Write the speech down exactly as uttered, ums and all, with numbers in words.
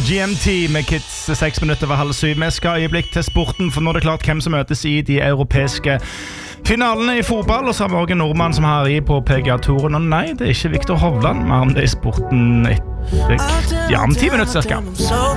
G M T med Kids, seks minutter over halv syv. Vi skal øyeblikk til sporten, for nå er det klart hvem som møtes i de europeiske finalene i fotball. Og så har vi også en nordmann som har i på P G A-touren. Og nei, det er ikke Viktor Hovland, men det er i sporten etter ja, om ti minutter cirka.